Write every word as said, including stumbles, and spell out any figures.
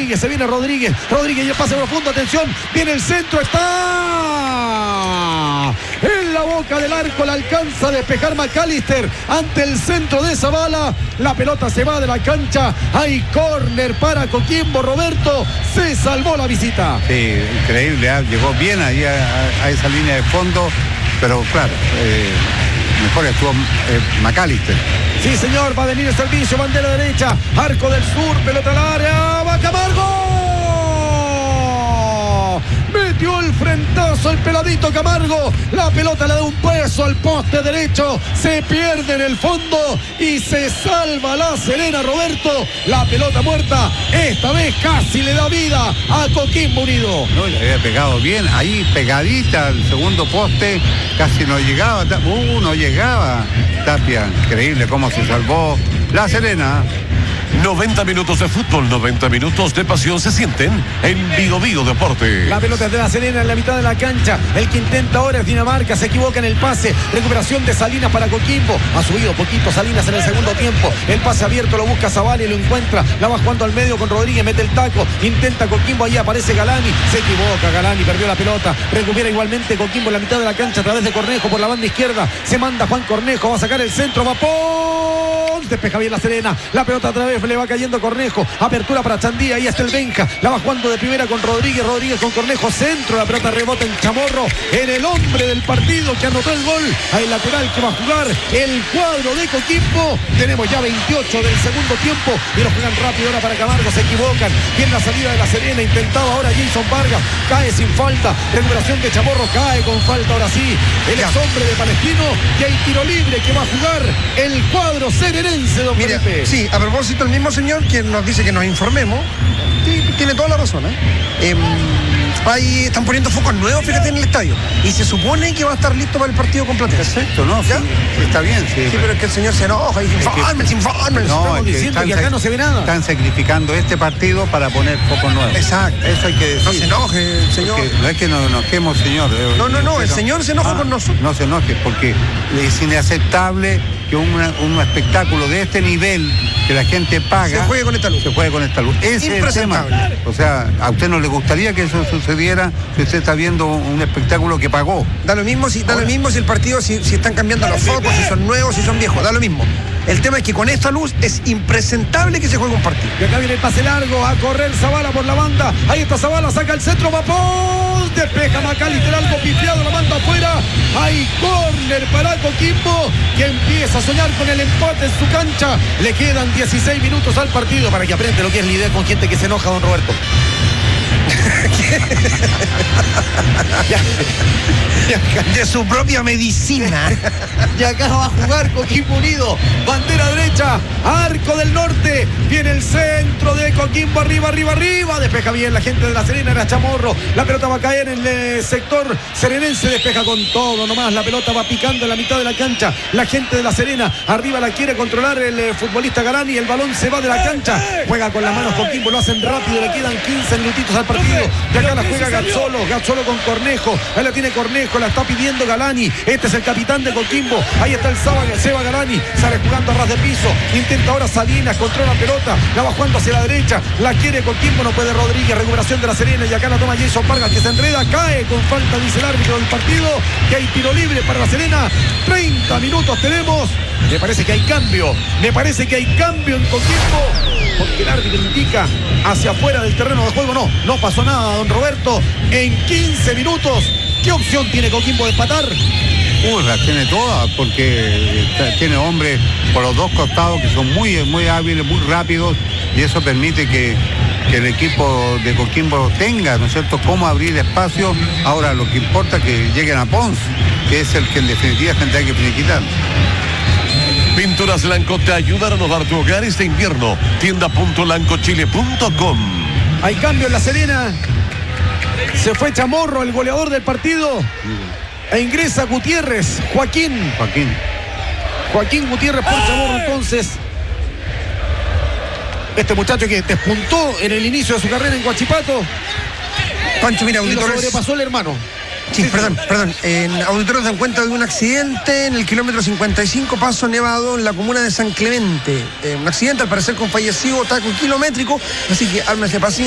Rodríguez, se viene Rodríguez, Rodríguez y el pase profundo, atención, viene el centro, está en la boca del arco, la alcanza a despejar McAllister ante el centro de Zavala, la pelota se va de la cancha, hay córner para Coquimbo, Roberto, se salvó la visita. Sí, increíble, ¿eh? Llegó bien ahí a, a, a esa línea de fondo, pero claro, eh, mejor estuvo eh, McAllister. Sí, señor, va a venir el servicio, bandera derecha, arco del sur, pelota al área, va Camargo. Metió el frentazo el peladito Camargo, la pelota le da un peso al poste derecho, se pierde en el fondo y se salva La Serena, Roberto. La pelota muerta, esta vez casi le da vida a Coquimbo Unido. No, le había pegado bien, ahí pegadita al segundo poste, casi no llegaba, uh, no llegaba Tapia. Increíble cómo se salvó La Serena. noventa minutos de fútbol, noventa minutos de pasión se sienten en Bío Bío Deporte. La pelota es de La Serena en la mitad de la cancha. El que intenta ahora es Dinamarca, se equivoca en el pase. Recuperación de Salinas para Coquimbo. Ha subido poquito Salinas en el segundo tiempo. El pase abierto lo busca Zavala y lo encuentra. La va jugando al medio con Rodríguez, mete el taco. Intenta Coquimbo, ahí aparece Galani. Se equivoca Galani, perdió la pelota. Recupera igualmente Coquimbo en la mitad de la cancha a través de Cornejo por la banda izquierda. Se manda Juan Cornejo, va a sacar el centro, va Pons. Despeja bien La Serena. La pelota otra vez le va cayendo Cornejo, apertura para Chandía, ahí está el Benja, la va jugando de primera con Rodríguez, Rodríguez con Cornejo, centro, la pelota rebota en Chamorro, en el hombre del partido que anotó el gol, al lateral que va a jugar el cuadro de Coquimbo. Tenemos ya veintiocho del segundo tiempo y lo juegan rápido ahora para Camargo, se equivocan, bien la salida de La Serena, intentado ahora Jason Vargas, cae sin falta, recuperación de Chamorro, cae con falta ahora sí, el ex hombre de Palestino, y hay tiro libre que va a jugar el cuadro serenense, don Mira, Felipe. sí, a propósito el mismo señor que nos dice que nos informemos, sí, tiene toda la razón, ¿eh? Eh, ahí están poniendo focos nuevos, fíjate, en el estadio, y se supone que va a estar listo para el partido con Platense. Perfecto, ¿no? Sí, sí, está bien, sí. Sí, pero es que el señor se enoja y dice, infórmense, infórmense. No, Estamos es que diciendo están, que acá no se ve nada. Están sacrificando este partido para poner focos nuevos. Exacto. Eso hay que decir. No se enoje, el señor. Porque no es que nos enojemos, señor. No, no, no, el señor se enoja ah, con nosotros. No se enoje, porque es inaceptable que una, un espectáculo de este nivel que la gente paga se juegue con esta luz. Se juegue con esta luz. Ese es el tema. O sea, ¿a usted no le gustaría que eso sucediera si usted está viendo un espectáculo que pagó? Da lo mismo si, da lo mismo si el partido, si, si están cambiando los focos, si son nuevos, si son viejos, da lo mismo. El tema es que con esta luz es impresentable que se juegue un partido. Y acá viene el pase largo, a correr Zavala por la banda. Ahí está Zavala, saca el centro, va Pons, despeja McAllister, algo pifiado, la manda afuera. Hay córner para Coquimbo, que empieza a soñar con el empate en su cancha. Le quedan dieciséis minutos al partido para que aprenda lo que es lidiar con gente que se enoja, don Roberto. De su propia medicina. Y acá va a jugar Coquimbo Unido, bandera derecha, arco del norte, viene el centro de Coquimbo, arriba, arriba, arriba, despeja bien la gente de La Serena, era Chamorro, la pelota va a caer en el sector serenense, despeja con todo nomás, la pelota va picando en la mitad de la cancha, la gente de La Serena, arriba la quiere controlar el eh, futbolista Galani, el balón se va de la cancha, juega con las manos Coquimbo, lo hacen rápido, le quedan quince minutitos al partido, y acá la juega Gazzolo, Gazzolo con Cornejo, ahí la tiene Cornejo, la está pidiendo Galani, este es el capitán de Coquimbo, ahí está el Saba, Seba Galani, sale jugando a ras de piso, intenta ahora Salinas, controla la pelota, la va jugando hacia la derecha, la quiere Coquimbo, no puede Rodríguez, recuperación de La Serena, y acá la toma Jason Vargas, que se enreda, cae con falta, dice el árbitro del partido, que hay tiro libre para La Serena, treinta minutos tenemos, me parece que hay cambio, me parece que hay cambio en Coquimbo, porque el árbitro indica hacia afuera del terreno de juego, no, no pasó nada, don Roberto, en quince minutos, ¿qué opción tiene Coquimbo de empatar? Uy, las tiene todas, porque tiene hombres por los dos costados que son muy, muy hábiles, muy rápidos, y eso permite que, que el equipo de Coquimbo tenga, ¿no es cierto?, cómo abrir espacio. Ahora lo que importa es que lleguen a Pons, que es el que en definitiva tendrá que finiquitar. Pinturas Lanco te ayuda a renovar tu hogar este invierno. tienda punto lanco chile punto com. Hay cambio en La Serena. Se fue Chamorro, el goleador del partido. E ingresa Gutiérrez, Joaquín. Joaquín. Joaquín Gutiérrez por Chamorro, entonces. Este muchacho que despuntó en el inicio de su carrera en Huachipato. Pancho, mira, Y lo auditores. sobrepasó el hermano. Sí, Sí, perdón, sí. perdón. En auditores dan cuenta de un accidente en el kilómetro cincuenta y cinco, Paso Nevado, en la comuna de San Clemente. Eh, un accidente, al parecer con fallecido, taco kilométrico, así que ármense paciencia.